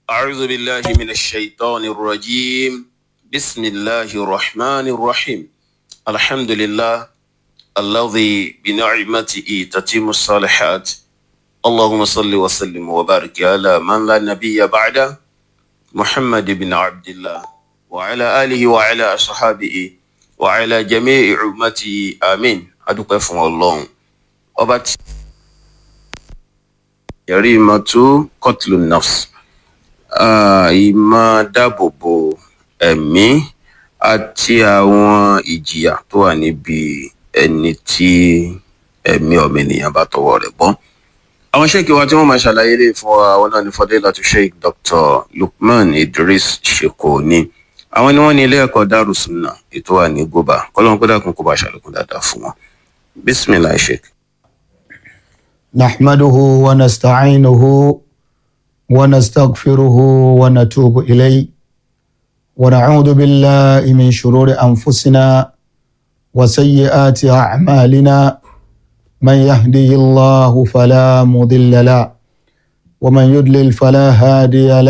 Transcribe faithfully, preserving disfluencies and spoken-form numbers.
أعوذ بالله من الشيطان الرجيم بسم الله الرحمن الرحيم الحمد لله الذي بنعمته تتم الصالحات اللهم صل وسلم وبارك على من لا نبي بعده محمد بن عبد الله وعلى آله وعلى أصحابه وعلى جميع أمته آمين أدوك فم الله أبت يريمة قتل النفس ìmọ̀ dáàbòbò ẹ̀mí àti àwọn ìjìyà tó wà níbi ẹni tí ẹ̀mí ọmọ ènìyàn bá tọwọ́ rẹ̀ bọ́. Àwọn ṣéèkì wa tí wọ́n máa ṣàlàyé lè fún wa àwọn náà ní Fadilatu Sheikh Doctor Lukman Idris Shekoni. Àwọn ni wọ́n ní ilé ẹ̀kọ́ Darus Sunnah ètò wà ní Goba. Kọ́lọ́n kó dákun kó bá ṣàlékún dáadáa fún wọn. Bismillah Sheikh. Nahmaduhu wa nasta'inuhu ونستغفره ونتوب إليه ونعوذ بالله من شرور أنفسنا وسيئات أعمالنا من يهده الله فلا مضل له ومن يضلل فلا هادي له